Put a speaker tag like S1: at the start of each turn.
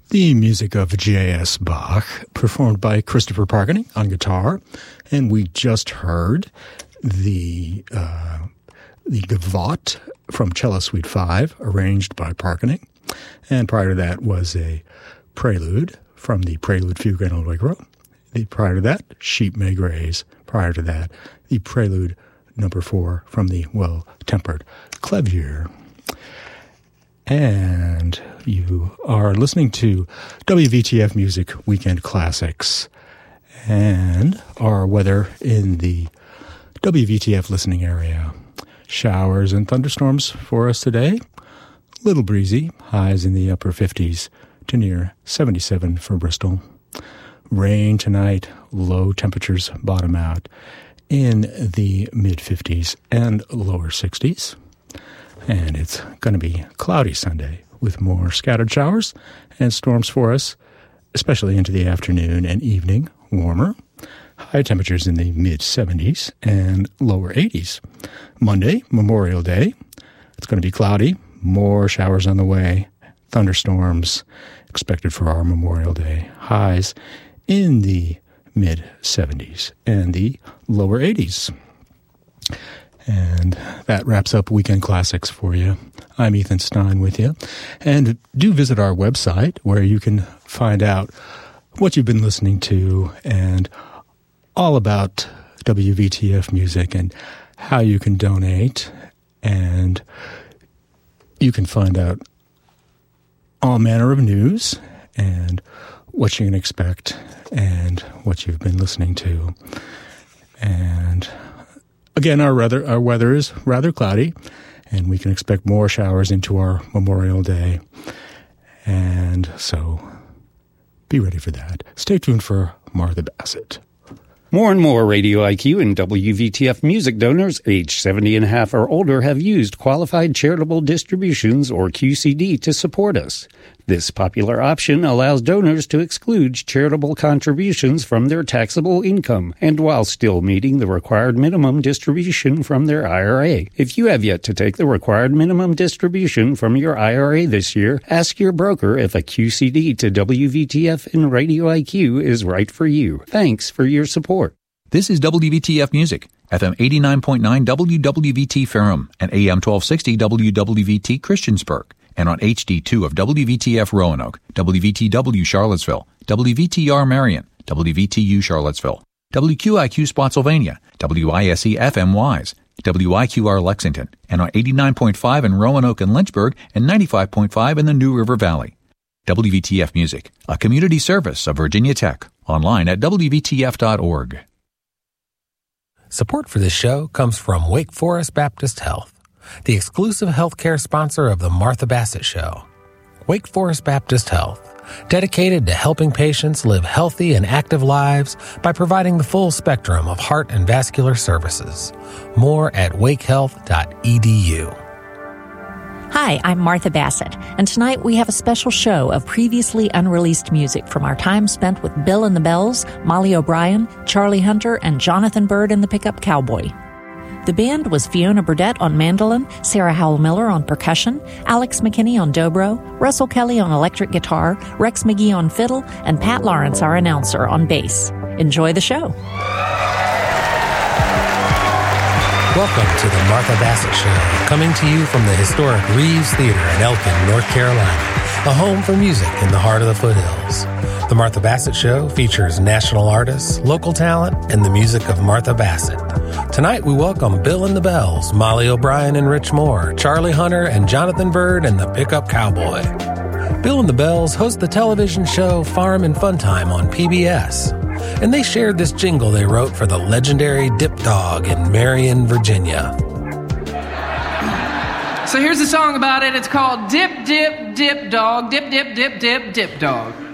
S1: The music of J.S. Bach, performed by Christopher Parkening on guitar, and we just heard the Gavotte from Cello Suite 5, arranged by Parkening, and prior to that was a prelude from the Prelude Fugue and Allegro. Prior to that, Sheep May Graze. Prior to that, the Prelude number 4 from the Well-Tempered Clavier. And you are listening to WVTF Music Weekend Classics. And our weather in the WVTF listening area. Showers and thunderstorms for us today. Little breezy, highs in the upper 50s to near 77 for Bristol. Rain tonight, low temperatures bottom out in the mid-50s and lower 60s. And it's going to be cloudy Sunday with more scattered showers and storms for us, especially into the afternoon and evening, warmer. High temperatures in the mid-70s and lower 80s. Monday, Memorial Day, it's going to be cloudy, more showers on the way, thunderstorms expected for our Memorial Day. Highs in the mid-70s and the lower 80s. And that wraps up Weekend Classics for you. I'm Ethan Stein with you. And do visit our website where you can find out what you've been listening to and all about WVTF music and how you can donate. And you can find out all manner of news and what you can expect and what you've been listening to. And again, our weather is rather cloudy, and we can expect more showers into our Memorial Day. And so be ready for that. Stay tuned for Martha Bassett.
S2: More and more Radio IQ and WVTF music donors aged 70 and a half or older have used Qualified Charitable Distributions, or QCD, to support us. This popular option allows donors to exclude charitable contributions from their taxable income, and while still meeting the required minimum distribution from their IRA. If you have yet to take the required minimum distribution from your IRA this year, ask your broker if a QCD to WVTF and Radio IQ is right for you. Thanks for your support.
S3: This is WVTF Music, FM 89.9 WWVT Ferrum and AM 1260 WWVT Christiansburg, and on HD2 of WVTF Roanoke, WVTW Charlottesville, WVTR Marion, WVTU Charlottesville, WQIQ Spotsylvania, WISE FM Wise, WIQR Lexington, and on 89.5 in Roanoke and Lynchburg and 95.5 in the New River Valley. WVTF Music, a community service of Virginia Tech, online at WVTF.org.
S4: Support for this show comes from Wake Forest Baptist Health, the exclusive healthcare sponsor of the Martha Bassett Show. Wake Forest Baptist Health, dedicated to helping patients live healthy and active lives by providing the full spectrum of heart and vascular services. More at wakehealth.edu.
S5: Hi, I'm Martha Bassett, and tonight we have a special show of previously unreleased music from our time spent with Bill and the Bells, Molly O'Brien, Charlie Hunter, and Jonathan Byrd and the Pickup Cowboy. The band was Fiona Burdett on mandolin, Sarah Howell Miller on percussion, Alex McKinney on dobro, Russell Kelly on electric guitar, Rex McGee on fiddle, and Pat Lawrence, our announcer, on bass. Enjoy the show.
S4: Welcome to the Martha Bassett Show, coming to you from the historic Reeves Theater in Elkin, North Carolina, a home for music in the heart of the foothills. The Martha Bassett Show features national artists, local talent, and the music of Martha Bassett. Tonight we welcome Bill and the Bells, Molly O'Brien and Rich Moore, Charlie Hunter and Jonathan Byrd and the Pickup Cowboy. Bill and the Bells host the television show Farm and Fun Time on PBS. And they shared this jingle they wrote for the legendary Dip Dog in Marion, Virginia.
S6: So here's a song about it. It's called Dip, Dip, Dip Dog. Dip, dip, dip, dip, dip dog.